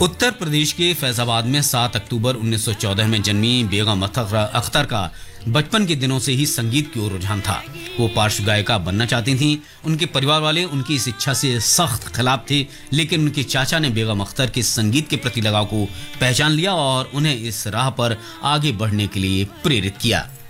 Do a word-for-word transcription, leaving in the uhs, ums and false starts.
उत्तर प्रदेश के फैजाबाद में सात अक्टूबर उन्नीस सौ चौदह में जन्मी बेगम अख्तर का बचपन के दिनों से ही संगीत की ओर रुझान था। वो पार्श्व गायिका बनना चाहती थीं। उनके परिवार वाले उनकी इस इच्छा से सख्त खिलाफ थे, लेकिन उनके चाचा ने बेगम अख्तर के संगीत के प्रति लगाव को पहचान लिया और उन्हें इस राह पर आगे बढ़ने के लिए प्रेरित किया।